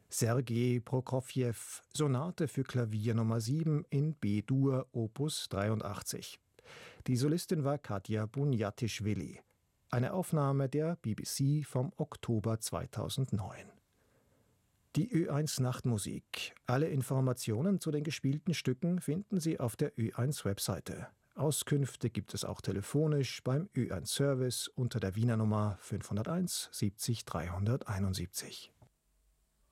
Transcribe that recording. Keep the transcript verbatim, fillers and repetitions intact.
Sergei Prokofjew, Sonate für Klavier Nummer sieben in B-Dur, Opus dreiundachtzig. Die Solistin war Katja Bunjatischvili. Eine Aufnahme der B B C vom Oktober zweitausendneun. Die Ö eins Nachtmusik. Alle Informationen zu den gespielten Stücken finden Sie auf der Ö eins Webseite. Auskünfte gibt es auch telefonisch beim Ö eins Service unter der Wiener Nummer fünfhunderteins siebzig dreihunderteinundsiebzig.